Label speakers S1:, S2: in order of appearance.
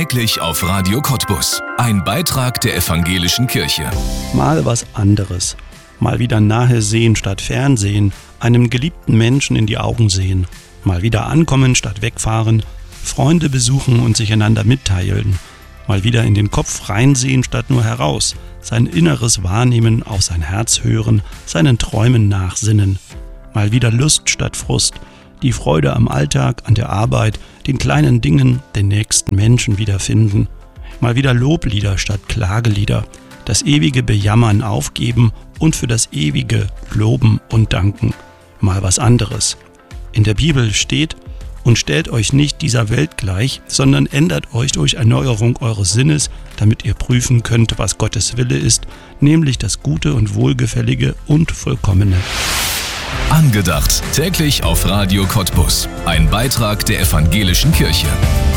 S1: Täglich auf Radio Cottbus. Ein Beitrag der Evangelischen Kirche.
S2: Mal was anderes. Mal wieder nahe sehen statt Fernsehen. Einem geliebten Menschen in die Augen sehen. Mal wieder ankommen statt wegfahren. Freunde besuchen und sich einander mitteilen. Mal wieder in den Kopf reinsehen statt nur heraus. Sein Inneres wahrnehmen, auf sein Herz hören, seinen Träumen nachsinnen. Mal wieder Lust statt Frust. Die Freude am Alltag, an der Arbeit, den kleinen Dingen, den nächsten Menschen wiederfinden. Mal wieder Loblieder statt Klagelieder. Das ewige Bejammern aufgeben und für das ewige loben und danken. Mal was anderes. In der Bibel steht: Und stellt euch nicht dieser Welt gleich, sondern ändert euch durch Erneuerung eures Sinnes, damit ihr prüfen könnt, was Gottes Wille ist, nämlich das Gute und Wohlgefällige und Vollkommene.
S1: Angedacht. Täglich auf Radio Cottbus. Ein Beitrag der Evangelischen Kirche.